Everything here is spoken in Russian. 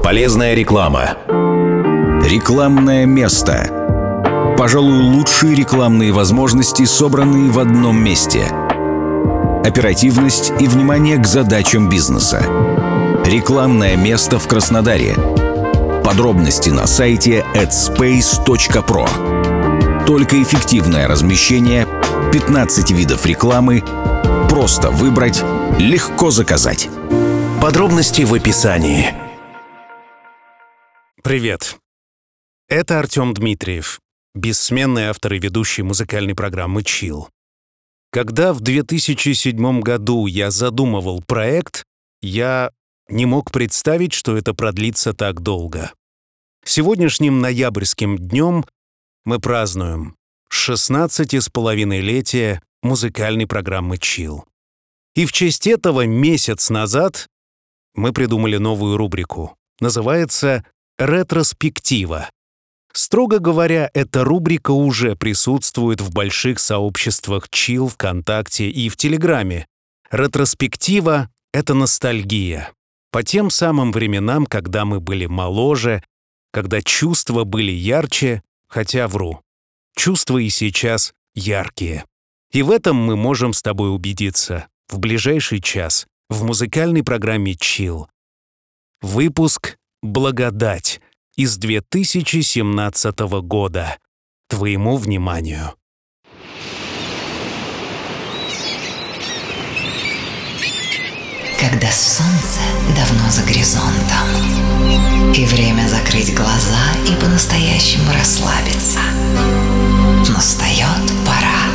Полезная реклама. Рекламное место. Пожалуй, лучшие рекламные возможности, собранные в одном месте. Оперативность и внимание к задачам бизнеса. Рекламное место в Краснодаре. Подробности на сайте adspace.pro. Только эффективное размещение, 15 видов рекламы, просто выбрать, легко заказать. Подробности в описании. Привет. Это Артем Дмитриев, бессменный автор и ведущий музыкальной программы Chill. Когда в 2007 году я задумывал проект, я не мог представить, что это продлится так долго. Сегодняшним ноябрьским днем мы празднуем 16,5-летие музыкальной программы Chill. И в честь этого месяц назад мы придумали новую рубрику. Называется «Ретроспектива». Строго говоря, эта рубрика уже присутствует в больших сообществах Chill, ВКонтакте и в Телеграме. Ретроспектива — это ностальгия. По тем самым временам, когда мы были моложе, когда чувства были ярче, хотя вру. Чувства и сейчас яркие. И в этом мы можем с тобой убедиться в ближайший час в музыкальной программе Chill. Выпуск «Благодать» из 2017 года. Твоему вниманию. Когда солнце давно за горизонтом, и время закрыть глаза и по-настоящему расслабиться. Настает пора.